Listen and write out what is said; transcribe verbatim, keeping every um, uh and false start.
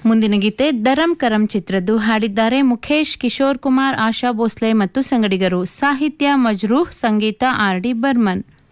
ಮುಂದಿನ ಗೀತೆ ದರಂ ಕರಂ ಚಿತ್ರದ್ದು. ಹಾಡಿದ್ದಾರೆ ಮುಖೇಶ್, ಕಿಶೋರ್ ಕುಮಾರ್, ಆಶಾ ಭೋಸ್ಲೆ ಮತ್ತು ಸಂಗಡಿಗರು. ಸಾಹಿತ್ಯ ಮಜ್ರೂಹ್, ಸಂಗೀತ ಆರ್ ಡಿ ಬರ್ಮನ್.